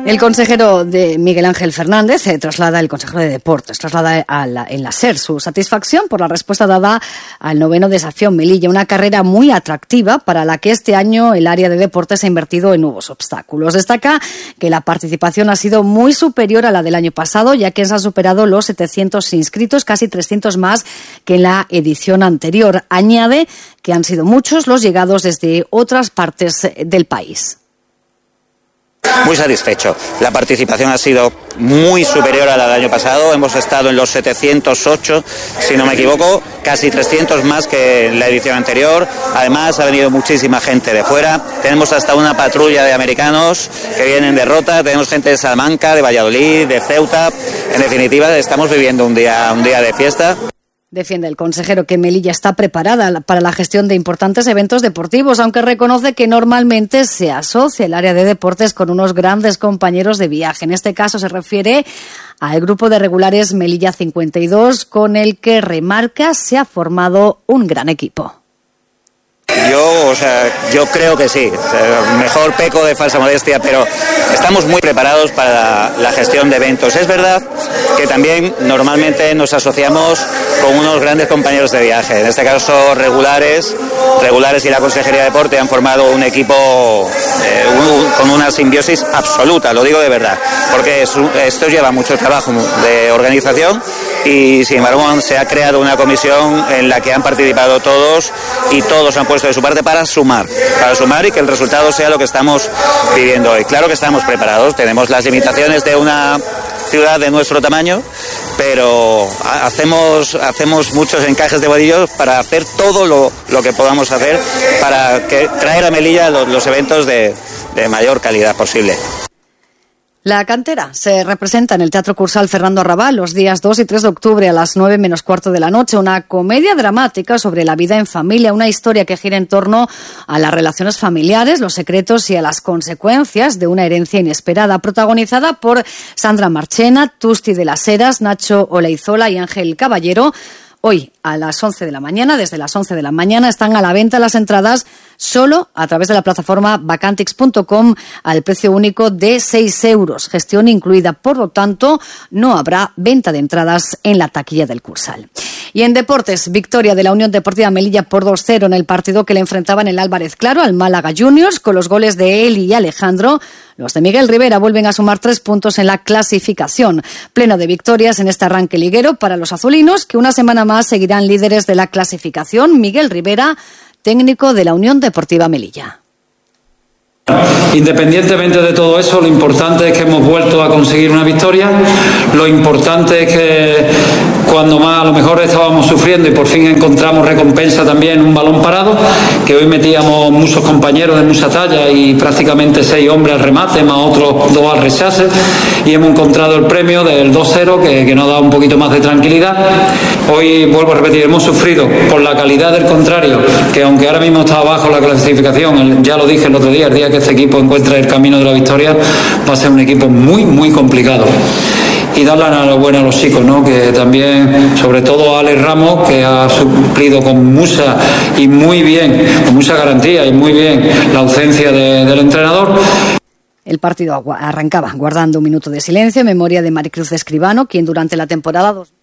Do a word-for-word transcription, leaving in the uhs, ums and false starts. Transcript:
El consejero de Miguel Ángel Fernández eh, traslada, el consejero de Deportes, traslada a la, en la SER su satisfacción por la respuesta dada al noveno desafío Melilla, una carrera muy atractiva para la que este año el área de deportes ha invertido en nuevos obstáculos. Destaca que la participación ha sido muy superior a la del año pasado, ya que se han superado los setecientos inscritos, casi trescientos más que en la edición anterior. Añade que han sido muchos los llegados desde otras partes del país. Muy satisfecho. La participación ha sido muy superior a la del año pasado. Hemos estado en los setecientos ocho, si no me equivoco, casi trescientos más que en la edición anterior. Además, ha venido muchísima gente de fuera. Tenemos hasta una patrulla de americanos que vienen de Rota. Tenemos gente de Salamanca, de Valladolid, de Ceuta. En definitiva, estamos viviendo un día, un día de fiesta. Defiende el consejero que Melilla está preparada para la gestión de importantes eventos deportivos, aunque reconoce que normalmente se asocia el área de deportes con unos grandes compañeros de viaje. En este caso se refiere al grupo de regulares Melilla cincuenta y dos, con el que remarca se ha formado un gran equipo. Yo, o sea, yo creo que sí. O sea, mejor peco de falsa modestia, pero estamos muy preparados para la, la gestión de eventos. Es verdad que también normalmente nos asociamos con unos grandes compañeros de viaje. En este caso, regulares, regulares y la Consejería de Deporte han formado un equipo eh, un, con una simbiosis absoluta, lo digo de verdad, porque es, esto lleva mucho trabajo de organización y sin embargo se ha creado una comisión en la que han participado todos y todos han puesto de su parte para sumar, para sumar y que el resultado sea lo que estamos viviendo hoy. Claro que estamos preparados, tenemos las limitaciones de una ciudad de nuestro tamaño, pero hacemos hacemos muchos encajes de bolillos para hacer todo lo, lo que podamos hacer para que, traer a Melilla los, los eventos de, de mayor calidad posible. La cantera se representa en el Teatro Cursal Fernando Arrabal los días dos y tres de octubre a las nueve menos cuarto de la noche. Una comedia dramática sobre la vida en familia, una historia que gira en torno a las relaciones familiares, los secretos y a las consecuencias de una herencia inesperada. Protagonizada por Sandra Marchena, Tusti de las Heras, Nacho Olaizola y Ángel Caballero. Hoy a las once de la mañana, desde las once de la mañana, están a la venta las entradas solo a través de la plataforma vacantix punto com al precio único de seis euros, gestión incluida. Por lo tanto, no habrá venta de entradas en la taquilla del Cursal. Y en deportes, victoria de la Unión Deportiva Melilla por dos cero en el partido que le enfrentaban el Álvarez Claro al Málaga Juniors, con los goles de Eli y Alejandro. Los de Miguel Rivera vuelven a sumar tres puntos en la clasificación. Pleno de victorias en este arranque liguero para los azulinos, que una semana más seguirán líderes de la clasificación. Miguel Rivera, técnico de la Unión Deportiva Melilla. Independientemente de todo eso, lo importante es que hemos vuelto a conseguir una victoria. Lo importante es que cuando más a lo mejor estábamos sufriendo y por fin encontramos recompensa también un balón parado, que hoy metíamos muchos compañeros de mucha talla y prácticamente seis hombres al remate, más otros dos al rechace, y hemos encontrado el premio del dos cero que, que nos da un poquito más de tranquilidad. Hoy, vuelvo a repetir, hemos sufrido por la calidad del contrario, que aunque ahora mismo está abajo la clasificación, ya lo dije el otro día, el día que este equipo encuentre el camino de la victoria, va a ser un equipo muy, muy complicado. Y dar la enhorabuena a los chicos, ¿no? Que también, sobre todo a Alex Ramos, que ha suplido con mucha y muy bien, con mucha garantía y muy bien la ausencia de, del entrenador. El partido arrancaba guardando un minuto de silencio en memoria de Maricruz Escribano, quien durante la temporada dos